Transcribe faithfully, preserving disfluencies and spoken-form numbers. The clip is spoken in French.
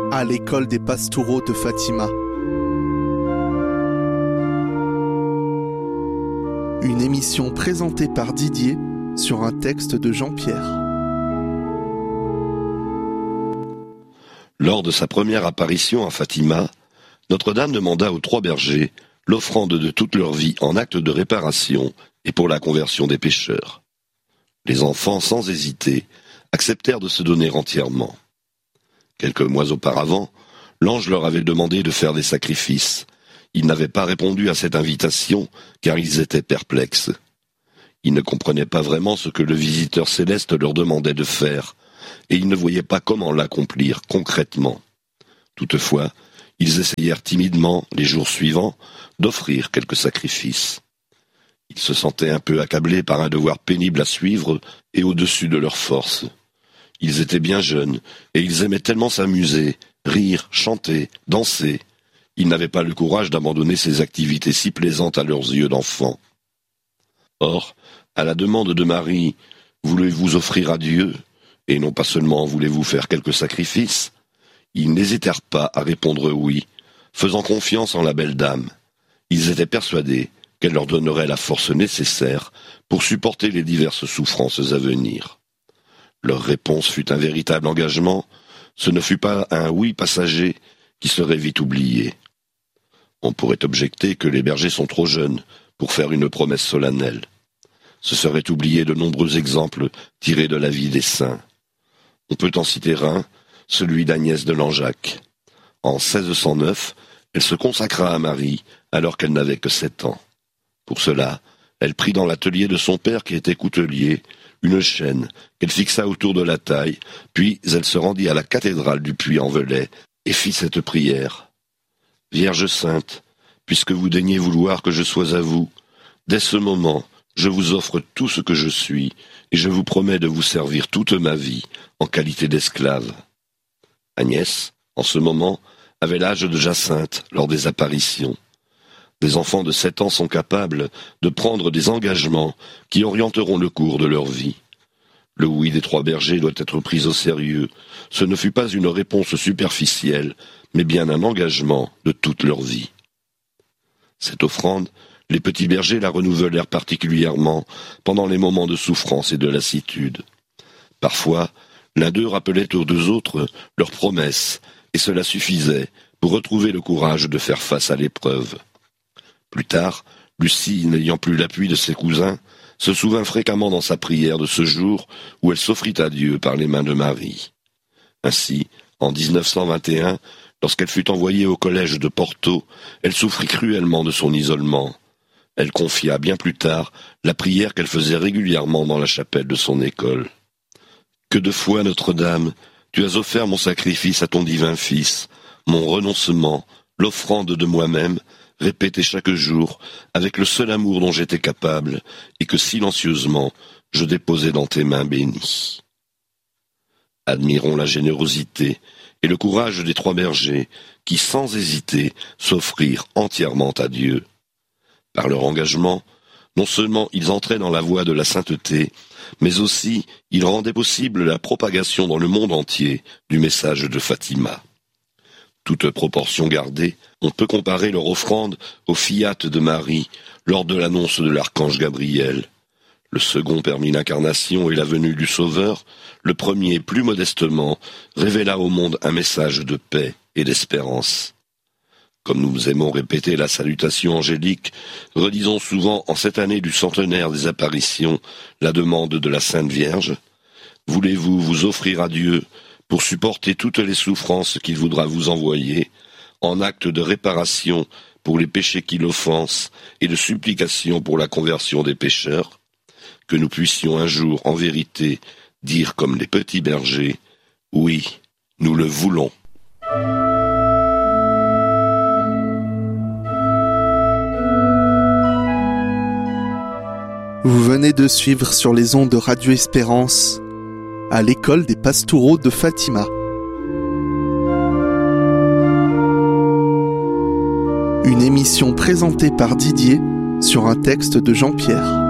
à l'école des Pastoureaux de Fatima. Une émission présentée par Didier sur un texte de Jean-Pierre. Lors de sa première apparition à Fatima, Notre-Dame demanda aux trois bergers l'offrande de toute leur vie en acte de réparation et pour la conversion des pécheurs. Les enfants, sans hésiter, acceptèrent de se donner entièrement. Quelques mois auparavant, l'ange leur avait demandé de faire des sacrifices. Ils n'avaient pas répondu à cette invitation, car ils étaient perplexes. Ils ne comprenaient pas vraiment ce que le visiteur céleste leur demandait de faire, et ils ne voyaient pas comment l'accomplir concrètement. Toutefois, ils essayèrent timidement, les jours suivants, d'offrir quelques sacrifices. Ils se sentaient un peu accablés par un devoir pénible à suivre et au-dessus de leurs forces. Ils étaient bien jeunes, et ils aimaient tellement s'amuser, rire, chanter, danser. Ils n'avaient pas le courage d'abandonner ces activités si plaisantes à leurs yeux d'enfants. Or, à la demande de Marie, « Voulez-vous offrir à Dieu ?» et non pas seulement « Voulez-vous faire quelques sacrifices ?» Ils n'hésitèrent pas à répondre oui, faisant confiance en la belle dame. Ils étaient persuadés qu'elle leur donnerait la force nécessaire pour supporter les diverses souffrances à venir. Leur réponse fut un véritable engagement, ce ne fut pas un oui passager qui serait vite oublié. On pourrait objecter que les bergers sont trop jeunes pour faire une promesse solennelle. Ce serait oublier de nombreux exemples tirés de la vie des saints. On peut en citer un, celui d'Agnès de Langeac. En seize cent neuf, elle se consacra à Marie alors qu'elle n'avait que sept ans. Pour cela, elle prit dans l'atelier de son père qui était coutelier une chaîne qu'elle fixa autour de la taille, puis elle se rendit à la cathédrale du Puy-en-Velay et fit cette prière. « Vierge sainte, puisque vous daignez vouloir que je sois à vous, dès ce moment, je vous offre tout ce que je suis, et je vous promets de vous servir toute ma vie en qualité d'esclave. » Agnès, en ce moment, avait l'âge de Jacinthe lors des apparitions. Des enfants de sept ans sont capables de prendre des engagements qui orienteront le cours de leur vie. Le oui des trois bergers doit être pris au sérieux. Ce ne fut pas une réponse superficielle, mais bien un engagement de toute leur vie. Cette offrande, les petits bergers la renouvelèrent particulièrement pendant les moments de souffrance et de lassitude. Parfois, l'un d'eux rappelait aux deux autres leurs promesses, et cela suffisait pour retrouver le courage de faire face à l'épreuve. Plus tard, Lucie, n'ayant plus l'appui de ses cousins, se souvint fréquemment dans sa prière de ce jour où elle s'offrit à Dieu par les mains de Marie. Ainsi, en dix-neuf cent vingt et un, lorsqu'elle fut envoyée au collège de Porto, elle souffrit cruellement de son isolement. Elle confia bien plus tard la prière qu'elle faisait régulièrement dans la chapelle de son école. « Que de fois, Notre-Dame, tu as offert mon sacrifice à ton divin Fils, mon renoncement, l'offrande de moi-même, répétée chaque jour, avec le seul amour dont j'étais capable, et que silencieusement je déposais dans tes mains bénies. » Admirons la générosité et le courage des trois bergers qui, sans hésiter, s'offrirent entièrement à Dieu. Par leur engagement, non seulement ils entraient dans la voie de la sainteté, mais aussi ils rendaient possible la propagation dans le monde entier du message de Fatima. Toute proportion gardée, on peut comparer leur offrande au fiat de Marie lors de l'annonce de l'archange Gabriel. Le second permit l'incarnation et la venue du Sauveur, le premier, plus modestement, révéla au monde un message de paix et d'espérance. Comme nous aimons répéter la salutation angélique, redisons souvent en cette année du centenaire des apparitions la demande de la Sainte Vierge. Voulez-vous vous offrir à Dieu pour supporter toutes les souffrances qu'il voudra vous envoyer, en acte de réparation pour les péchés qui l'offensent et de supplication pour la conversion des pécheurs, que nous puissions un jour, en vérité, dire comme les petits bergers, « Oui, nous le voulons ». Vous venez de suivre sur les ondes de Radio Espérance à l'école des Pastoureaux de Fatima. Une émission présentée par Didier sur un texte de Jean-Pierre.